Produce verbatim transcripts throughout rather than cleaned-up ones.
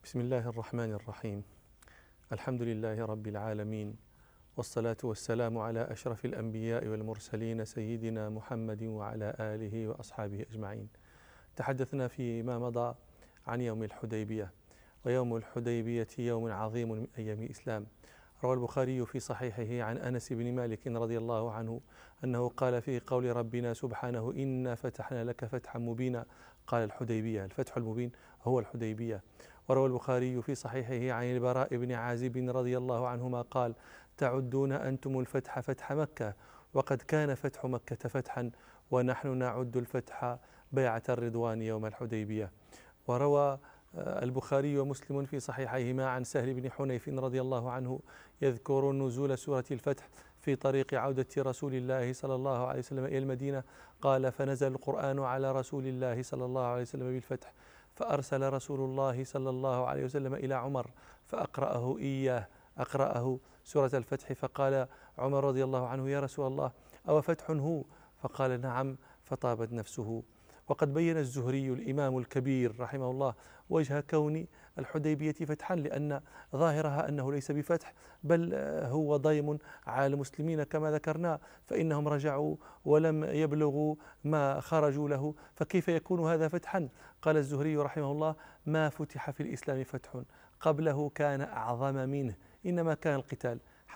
بسم الله الرحمن الرحيم. الحمد لله رب العالمين، والصلاة والسلام على أشرف الأنبياء والمرسلين سيدنا محمد وعلى آله وأصحابه أجمعين. تحدثنا فيما مضى عن يوم الحديبية، ويوم الحديبية يوم عظيم من أيام الإسلام. روى البخاري في صحيحه عن أنس بن مالك رضي الله عنه أنه قال في قول ربنا سبحانه: إنا فتحنا لك فتحا مبينا. قال الحديبية، الفتح المبين هو الحديبية. وروى البخاري في صحيحه عن البراء بن عازب رضي الله عنهما قال: تعدون أنتم الفتح فتح مكة، وقد كان فتح مكة فتحا، ونحن نعد الفتح بيعة الرضوان يوم الحديبية. وروى البخاري ومسلم في صحيحيهما عن سهل بن حنيف رضي الله عنه يذكر نزول سورة الفتح في طريق عودة رسول الله صلى الله عليه وسلم إلى المدينة. قال: فنزل القرآن على رسول الله صلى الله عليه وسلم بالفتح، فأرسل رسول الله صلى الله عليه وسلم إلى عمر فأقرأه إياه أقرأه سورة الفتح، فقال عمر رضي الله عنه: يا رسول الله، أو فتح هو؟ فقال: نعم. فطابت نفسه. وقد بين الزهري الإمام الكبير رحمه الله وجه كون الحديبية فتحا، لأن ظاهرها أنه ليس بفتح، بل هو ضيم على المسلمين كما ذكرنا، فإنهم رجعوا ولم يبلغوا ما خرجوا له، فكيف يكون هذا فتحا؟ قال الزهري رحمه الله: ما فتح في الإسلام فتح قبله كان أعظم منه، إنما كان القتال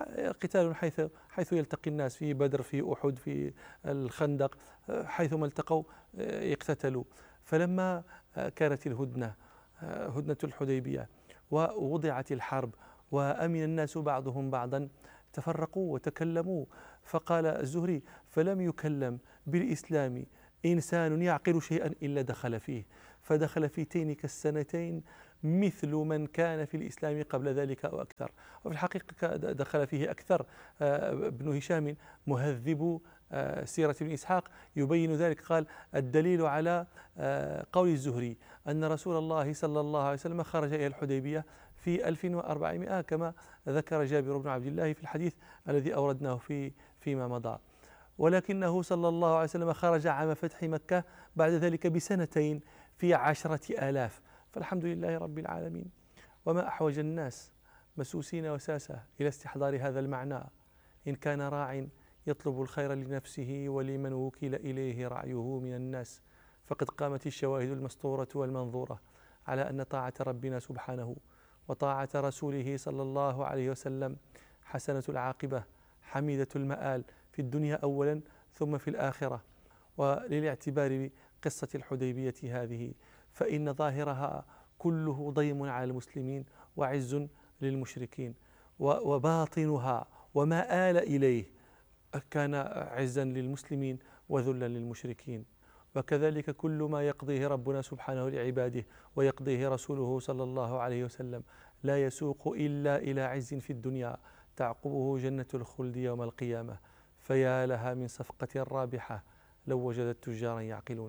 قتال حيث حيث يلتقي الناس، في بدر، في أحد، في الخندق، حيثما التقوا يقتتلوا. فلما كانت الهدنة هدنة الحديبية ووضعت الحرب وأمن الناس بعضهم بعضا، تفرقوا وتكلموا. فقال الزهري: فلم يكلم بالإسلام إنسان يعقل شيئا إلا دخل فيه، فدخل في تينك السنتين مثل من كان في الإسلام قبل ذلك أو أكثر. وفي الحقيقة دخل فيه أكثر. ابن هشام مهذب سيرة ابن إسحاق يبين ذلك، قال: الدليل على قول الزهري أن رسول الله صلى الله عليه وسلم خرج إلى الحديبية في ألف وأربعمائة كما ذكر جابر بن عبد الله في الحديث الذي أوردناه في فيما مضى، ولكنه صلى الله عليه وسلم خرج عام فتح مكة بعد ذلك بسنتين في عشرة آلاف. فالحمد لله رب العالمين. وما أحوج الناس مسوسين وساسة إلى استحضار هذا المعنى. إن كان راع يطلب الخير لنفسه ولمن وكل إليه رعيه من الناس، فقد قامت الشواهد المسطورة والمنظورة على أن طاعة ربنا سبحانه وطاعة رسوله صلى الله عليه وسلم حسنة العاقبة حميدة المآل في الدنيا أولا ثم في الآخرة. وللاعتبار بقصة الحديبية هذه، فإن ظاهرها كله ضيم على المسلمين وعز للمشركين، وباطنها وما آل إليه كان عزا للمسلمين وذلا للمشركين. وكذلك كل ما يقضيه ربنا سبحانه لعباده ويقضيه رسوله صلى الله عليه وسلم لا يسوق إلا إلى عز في الدنيا تعقبه جنة الخلد يوم القيامة، فيا لها من صفقة رابحة لو وجدت تجارا يعقلون.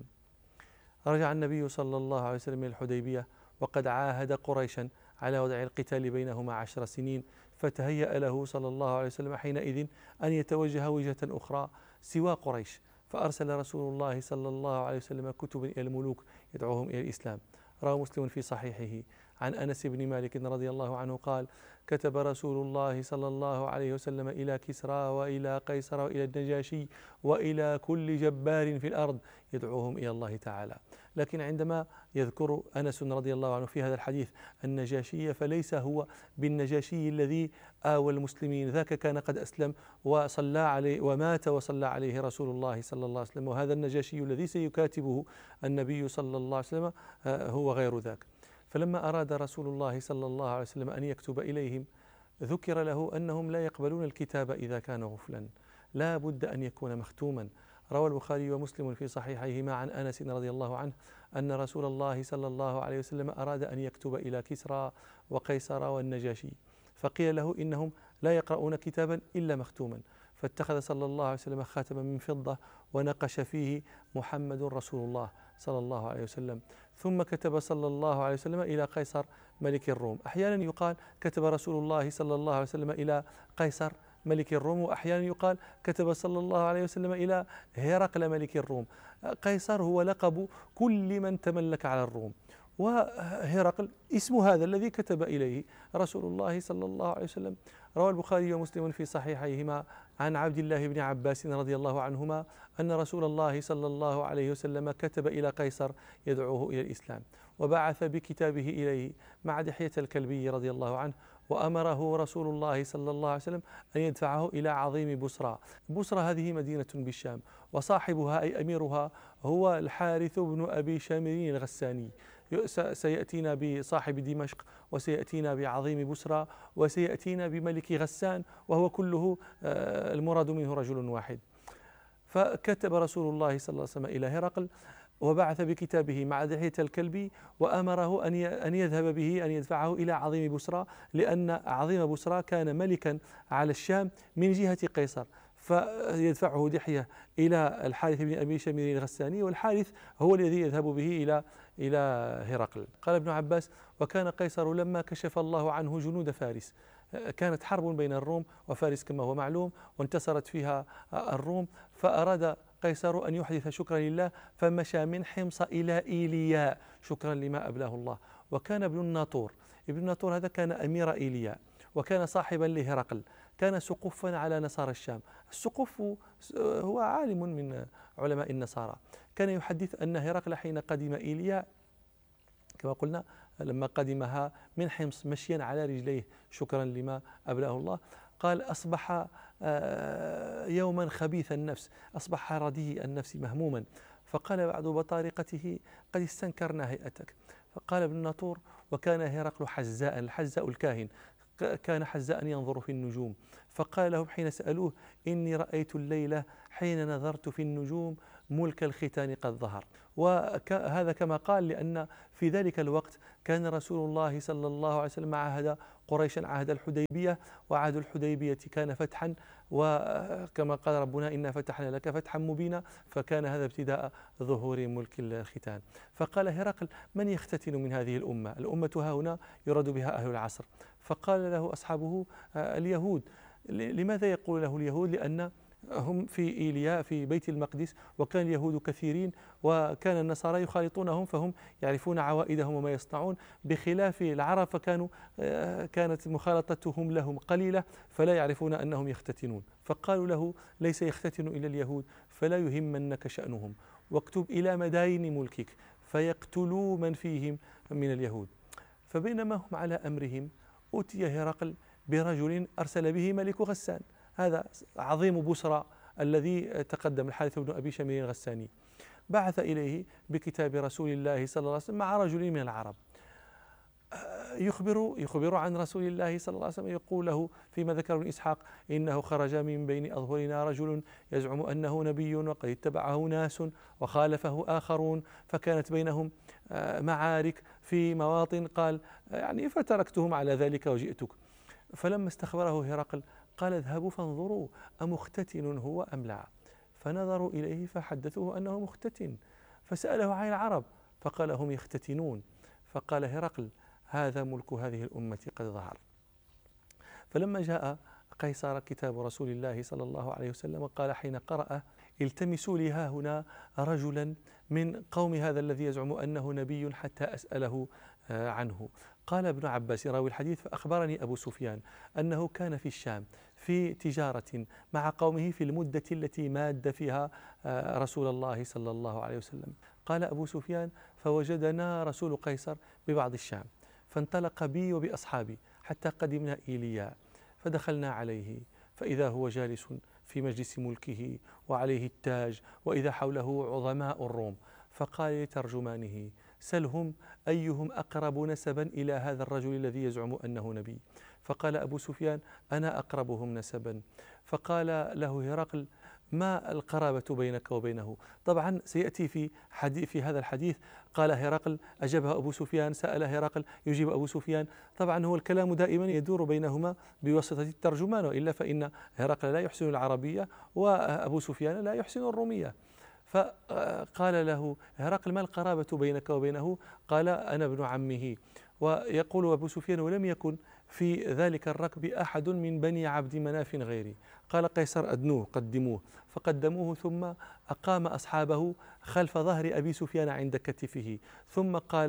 رجع النبي صلى الله عليه وسلم من الحديبية وقد عاهد قريشا على وضع القتال بينهما عشر سنين، فتهيأ له صلى الله عليه وسلم حينئذ أن يتوجه وجهة أخرى سوى قريش، فأرسل رسول الله صلى الله عليه وسلم كتبا إلى الملوك يدعوهم إلى الإسلام. روى مسلم في صحيحه عن أنس بن مالك رضي الله عنه قال: كتب رسول الله صلى الله عليه وسلم إلى كسرى وإلى قيصر وإلى النجاشي وإلى كل جبار في الأرض يدعوهم إلى الله تعالى. لكن عندما يذكر أنس رضي الله عنه في هذا الحديث النجاشي، فليس هو بالنجاشي الذي آوى المسلمين، ذاك كان قد أسلم وصلى عليه ومات وصلى عليه رسول الله صلى الله عليه وسلم، وهذا النجاشي الذي سيكاتبه النبي صلى الله عليه وسلم هو غير ذاك. فلما أراد رسول الله صلى الله عليه وسلم أن يكتب إليهم ذكر له أنهم لا يقبلون الكتاب إذا كان غفلا، لا بد أن يكون مختوما. روى البخاري ومسلم في صحيحيهما عن أنس رضي الله عنه أن رسول الله صلى الله عليه وسلم أراد أن يكتب إلى كسرى وقيصر والنجاشي، فقيل له إنهم لا يقرؤون كتابا إلا مختوما، فاتخذ صلى الله عليه وسلم خاتما من فضة ونقش فيه محمد رسول الله صلى الله عليه وسلم، ثم كتب صلى الله عليه وسلم إلى قيصر ملك الروم. أحيانا يقال كتب رسول الله صلى الله عليه وسلم إلى قيصر ملك الروم، وأحيانا يقال كتب صلى الله عليه وسلم إلى هرقل ملك الروم. قيصر هو لقب كل من تملك على الروم، وهرقل اسم هذا الذي كتب إليه رسول الله صلى الله عليه وسلم. روى البخاري ومسلم في صحيحيهما عن عبد الله بن عباس رضي الله عنهما أن رسول الله صلى الله عليه وسلم كتب إلى قيصر يدعوه إلى الإسلام، وبعث بكتابه إليه مع دحية الكلبي رضي الله عنه، وأمره رسول الله صلى الله عليه وسلم أن يدفعه إلى عظيم بصرى. بصرى هذه مدينة بالشام، وصاحبها أي أميرها هو الحارث بن أبي شامرين الغساني. سيأتينا بصاحب دمشق، وسيأتينا بعظيم بصرى، وسيأتينا بملك غسان، وهو كله المراد منه رجل واحد. فكتب رسول الله صلى الله عليه وسلم إلى هرقل، وبعث بكتابه مع دحية الكلبي، وأمره أن يذهب به أن يدفعه إلى عظيم بصرى، لأن عظيم بصرى كان ملكا على الشام من جهة قيصر، فيدفعه دحية إلى الحارث بن أبي شمير الغساني، والحارث هو الذي يذهب به إلى إلى هرقل. قال ابن عباس: وكان قيصر لما كشف الله عنه جنود فارس، كانت حرب بين الروم وفارس كما هو معلوم، وانتصرت فيها الروم، فأراد قيصر أن يحدث شكرا لله، فمشى من حمص إلى إيلياء شكرا لما أبلاه الله. وكان ابن الناطور ابن الناطور هذا كان أمير إيلياء، وكان صاحبا لهرقل، كان سقفا على نصارى الشام. السقف هو عالم من علماء النصارى، كان يحدث أن هرقل حين قدم إيلياء كما قلنا لما قدمها من حمص مشيا على رجليه شكرا لما أبلاه الله، قال: أصبح يوما خبيث النفس، أصبح رديء النفس مهموما، فقال بعض بطارقته: قد استنكرنا هيئتك. فقال ابن الناطور: وكان هرقل حزاء، الحزاء الكاهن، كان حزاء ينظر في النجوم، فقال لهم حين سألوه: إني رأيت الليلة حين نظرت في النجوم ملك الختان قد ظهر. وهذا كما قال لأن في ذلك الوقت كان رسول الله صلى الله عليه وسلم عهد قريشا عهد الحديبية، وعهد الحديبية كان فتحا، وكما قال ربنا: إنا فتحنا لك فتحا مبينا، فكان هذا ابتداء ظهور ملك الختان. فقال هرقل: من يختتن من هذه الأمة؟ الأمة ها هنا يراد بها أهل العصر. فقال له أصحابه: اليهود. لماذا يقول له اليهود؟ لأن هم في إيلياء في بيت المقدس، وكان اليهود كثيرين، وكان النصارى يخالطونهم، فهم يعرفون عوائدهم وما يصنعون، بخلاف العرب فكانوا كانت مخالطتهم لهم قليلة، فلا يعرفون أنهم يختتنون. فقالوا له: ليس يختتن إلا اليهود، فلا يهمنك شأنهم، واكتب إلى مداين ملكك فيقتلوا من فيهم من اليهود. فبينما هم على أمرهم أتي هرقل برجل أرسل به ملك غسان، هذا عظيم بصرى الذي تقدم الحارث بن أبي شمير الغساني، بعث إليه بكتاب رسول الله صلى الله عليه وسلم مع رجل من العرب، يخبر يخبر عن رسول الله صلى الله عليه وسلم، يقول له فيما ذكر ابن إسحاق: إنه خرج من بين أظهرنا رجل يزعم أنه نبي، وقد اتبعه ناس وخالفه آخرون، فكانت بينهم معارك في مواطن، قال يعني فتركتهم على ذلك وجئتك. فلما استخبره هرقل قال: اذهبوا فانظروا أمختتن هو أم لا؟ فنظروا إليه فحدثوه أنه مختتن، فسأله عن العرب فقال: هم يختتنون. فقال هرقل: هذا ملك هذه الأمة قد ظهر. فلما جاء قيصر كتاب رسول الله صلى الله عليه وسلم قال حين قرأ: التمسوا لي ها هنا رجلا من قوم هذا الذي يزعم أنه نبي حتى أسأله عنه. قال ابن عباس راوي الحديث: فأخبرني أبو سفيان أنه كان في الشام في تجارة مع قومه في المدة التي ماد فيها رسول الله صلى الله عليه وسلم. قال أبو سفيان: فوجدنا رسول قيصر ببعض الشام، فانطلق بي وبأصحابي حتى قدمنا إيلياء، فدخلنا عليه فإذا هو جالس في مجلس ملكه وعليه التاج، وإذا حوله عظماء الروم، فقال لترجمانه: سلهم أيهم أقرب نسبا إلى هذا الرجل الذي يزعم أنه نبي. فقال أبو سفيان: أنا أقربهم نسبا. فقال له هرقل: ما القرابة بينك وبينه؟ طبعا سيأتي في حديث في هذا الحديث قال هرقل أجابه أبو سفيان، سأل هرقل يجيب أبو سفيان. طبعا هو الكلام دائما يدور بينهما بواسطة الترجمان، وإلا فإن هرقل لا يحسن العربية وأبو سفيان لا يحسن الرومية. فقال له هرقل: ما القرابة بينك وبينه؟ قال: أنا ابن عمه. ويقول أبو سفيان: ولم يكن في ذلك الركب أحد من بني عبد مناف غيري. قال قيصر: أدنوه، قدموه. فقدموه، ثم أقام أصحابه خلف ظهر أبي سفيان عند كتفه، ثم قال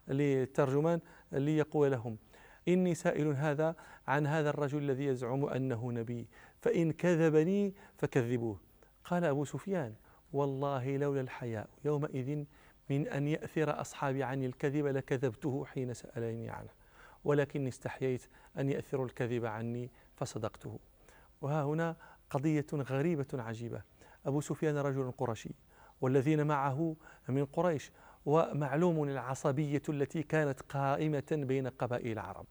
للترجمان ليقول لهم: إني سائل هذا عن هذا الرجل الذي يزعم أنه نبي، فإن كذبني فكذبوه. قال أبو سفيان: والله لولا الحياء يومئذ من أن يأثر أصحابي عني الكذب لكذبته حين سألني عنه، ولكني استحييت أن يأثروا الكذب عني فصدقته. وها هنا قضية غريبة عجيبة. أبو سفيان رجل قرشي، والذين معه من قريش، ومعلوم العصبية التي كانت قائمة بين قبائل العرب.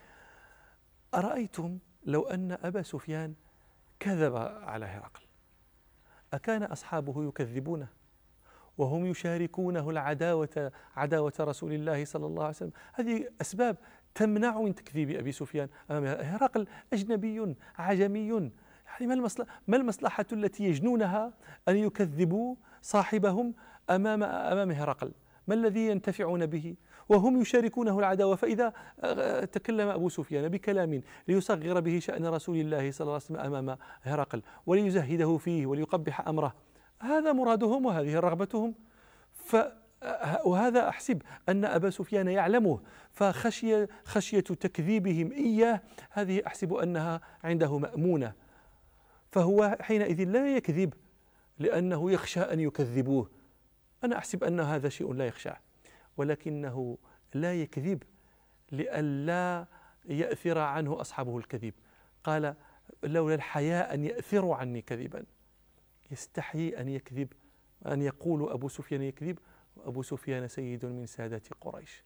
أرأيتم لو أن أبا سفيان كذب على هرقل، أكان أصحابه يكذبونه وهم يشاركونه العداوة عداوة رسول الله صلى الله عليه وسلم؟ هذه أسباب تمنع من تكذيب أبي سفيان أمام هرقل. أجنبي عجمي، يعني ما المصلحة, ما المصلحة التي يجنونها أن يكذبوا صاحبهم أمام أمام هرقل؟ ما الذي ينتفعون به وهم يشاركونه العداوة؟ فإذا تكلم أبو سفيان بكلام ليصغر به شأن رسول الله صلى الله عليه وسلم أمام هرقل وليزهده فيه وليقبح أمره، هذا مرادهم وهذه رغبتهم. ف وهذا أحسب أن أبا سفيان يعلمه، فخشي خشية تكذيبهم إياه هذه أحسب أنها عنده مأمونة، فهو حينئذ لا يكذب لأنه يخشى أن يكذبوه. أنا أحسب أن هذا شيء لا يخشاه، ولكنه لا يكذب لئلا يأثر عنه أصحابه الكذب. قال: لولا الحياء أن يأثروا عني كذبا. يستحيي أن يكذب، أن يقول أبو سفيان يكذب، وأبو سفيان سيد من سادة قريش.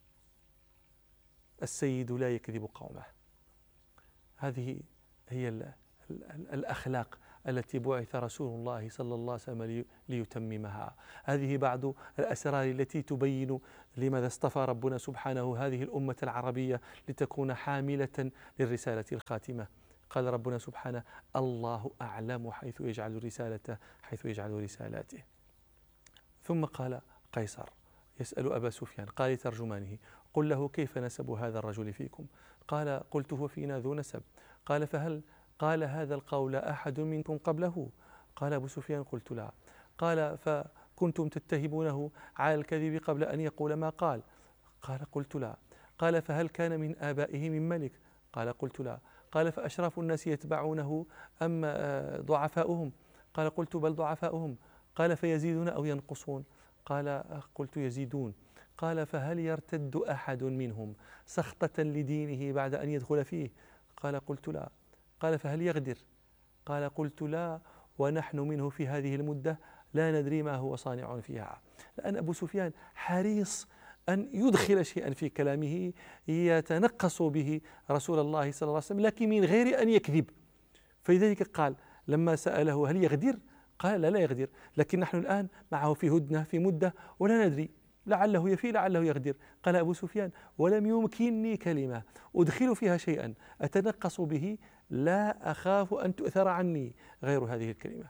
السيد لا يكذب قومه. هذه هي ال ال الأخلاق التي بعث رسول الله صلى الله عليه وسلم ليتممها. هذه بعض الأسرار التي تبين لماذا اصطفى ربنا سبحانه هذه الأمة العربية لتكون حاملة للرسالة الخاتمة. قال ربنا سبحانه: الله أعلم حيث يجعل رسالته حيث يجعل رسالاته. ثم قال قيصر يسأل أبا سفيان، قال لترجمانه: قل له كيف نسب هذا الرجل فيكم؟ قال: قلت: هو فينا ذو نسب. قال: فهل قال هذا القول أحد منكم قبله؟ قال أبو سفيان: قلت لا. قال: فكنتم تتهمونه على الكذب قبل أن يقول ما قال؟ قال: قلت لا. قال: فهل كان من آبائه من ملك؟ قال: قلت لا. قال: فأشراف الناس يتبعونه أم ضعفاؤهم؟ قال: قلت: بل ضعفاؤهم. قال: فيزيدون أو ينقصون؟ قال: قلت: يزيدون. قال: فهل يرتد أحد منهم سخطة لدينه بعد أن يدخل فيه؟ قال: قلت لا. قال: فهل يغدر؟ قال: قلت لا، ونحن منه في هذه المدة لا ندري ما هو صانع فيها. لأن أبو سفيان حريص أن يدخل شيئا في كلامه يتنقص به رسول الله صلى الله عليه وسلم، لكن من غير أن يكذب. فلذلك قال لما سأله: هل يغدر؟ قال: لا لا يغدر، لكن نحن الآن معه في هدنة في مدة ولا ندري، لعله يفي لعله يغدر. قال أبو سفيان: ولم يمكنني كلمة أدخل فيها شيئا أتنقص به لا أخاف أن تؤثر عني غير هذه الكلمة.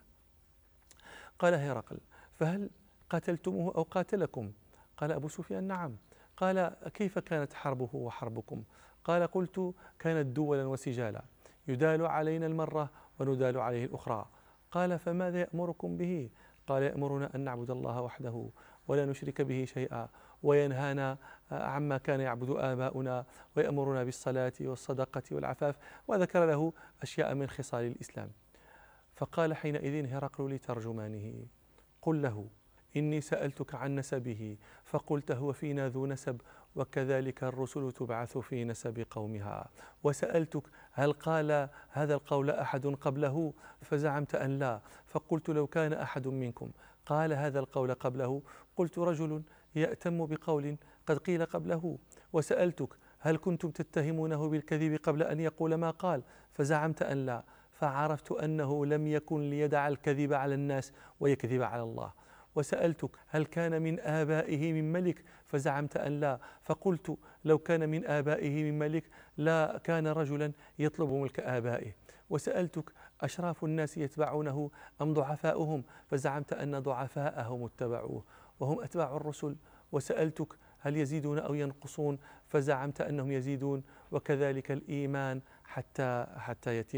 قال هرقل: فهل قاتلتموه أو قاتلكم؟ قال أبو سفيان: نعم. قال: كيف كانت حربه وحربكم؟ قال: قلت: كانت دولا وسجالا، يدال علينا المرة وندال عليه الأخرى. قال: فماذا يأمركم به؟ قال: يأمرنا أن نعبد الله وحده ولا نشرك به شيئا، وينهانا عما كان يعبد آباؤنا، ويأمرنا بالصلاة والصدقة والعفاف، وذكر له أشياء من خصال الإسلام. فقال حينئذ هرقل لترجمانه: قل له إني سألتك عن نسبه فقلت: هو فينا ذو نسب، وكذلك الرسل تبعث في نسب قومها. وسألتك: هل قال هذا القول أحد قبله؟ فزعمت أن لا، فقلت: لو كان أحد منكم قال هذا القول قبله قلت: رجل يأتم بقول قد قيل قبله. وسألتك: هل كنتم تتهمونه بالكذب قبل أن يقول ما قال؟ فزعمت أن لا، فعرفت أنه لم يكن ليدع الكذب على الناس ويكذب على الله. وسألتك: هل كان من آبائه من ملك؟ فزعمت أن لا، فقلت: لو كان من آبائه من ملك لا كان رجلا يطلب ملك آبائه. وسألتك: أشراف الناس يتبعونه أم ضعفاؤهم؟ فزعمت أن ضعفاءهم اتبعوه وهم أتباع الرسل. وسألتك: هل يزيدون أو ينقصون؟ فزعمت أنهم يزيدون، وكذلك الإيمان حتى حتى يتم.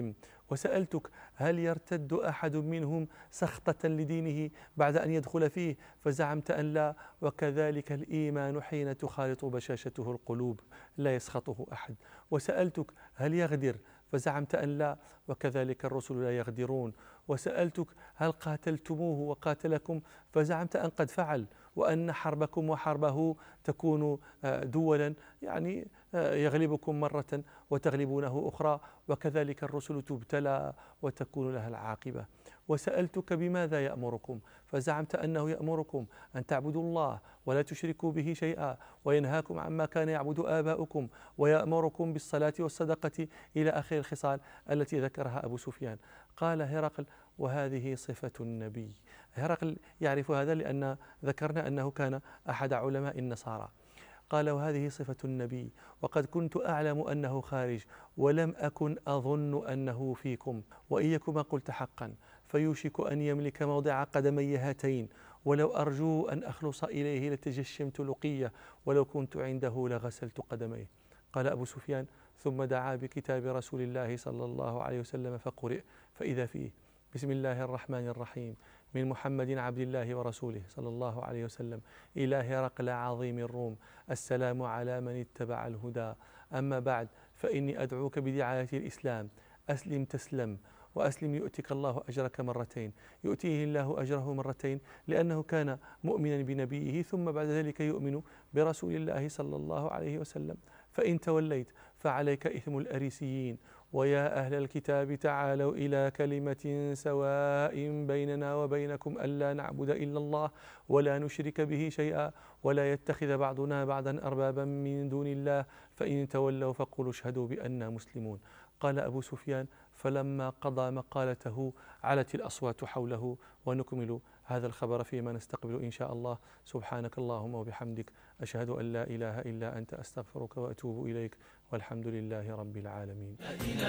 وسألتك هل يرتد أحد منهم سخطة لدينه بعد أن يدخل فيه؟ فزعمت أن لا، وكذلك الإيمان حين تخالط بشاشته القلوب لا يسخطه أحد. وسألتك هل يغدر؟ فزعمت أن لا، وكذلك الرسل لا يغدرون. وسألتك هل قاتلتموه وقاتلكم؟ فزعمت أن قد فعل، وأن حربكم وحربه تكون دولا، يعني يغلبكم مرة وتغلبونه أخرى، وكذلك الرسل تبتلى وتكون لها العاقبة. وسألتك بماذا يأمركم؟ فزعمت أنه يأمركم أن تعبدوا الله ولا تشركوا به شيئا، وينهاكم عما كان يعبد آباؤكم، ويأمركم بالصلاة والصدقة إلى آخر الخصال التي ذكرها أبو سفيان. قال هرقل: وهذه صفة النبي. هرقل يعرف هذا لأن ذكرنا أنه كان أحد علماء النصارى. قال: وهذه صفة النبي، وقد كنت أعلم أنه خارج، ولم أكن أظن أنه فيكم، وإن يكن ما قلت حقا، فيوشك أن يملك موضع قدمي هاتين، ولو أرجو أن أخلص إليه لتجشمت لقية، ولو كنت عنده لغسلت قدميه. قال أبو سفيان: ثم دعا بكتاب رسول الله صلى الله عليه وسلم فقرئ، فإذا فيه: بسم الله الرحمن الرحيم، من محمد عبد الله ورسوله صلى الله عليه وسلم إلى هرقل عظيم الروم، السلام على من اتبع الهدى، أما بعد، فإني أدعوك بدعاية الإسلام، أسلم تسلم، وأسلم يؤتك الله أجرك مرتين. يؤتيه الله أجره مرتين لأنه كان مؤمنا بنبيه، ثم بعد ذلك يؤمن برسول الله صلى الله عليه وسلم. فإن توليت فعليك إثم الأريسيين. ويا أهل الكتاب تعالوا إلى كلمة سواء بيننا وبينكم ألا نعبد إلا الله ولا نشرك به شيئا ولا يتخذ بعضنا بعضا أربابا من دون الله، فإن تولوا فقولوا اشهدوا بأننا مسلمون. قال أبو سفيان: فلما قضى مقالته علت الأصوات حوله. ونكمل هذا الخبر فيما نستقبل إن شاء الله. سبحانك اللهم وبحمدك، أشهد أن لا إله إلا أنت، أستغفرك وأتوب إليك، والحمد لله رب العالمين.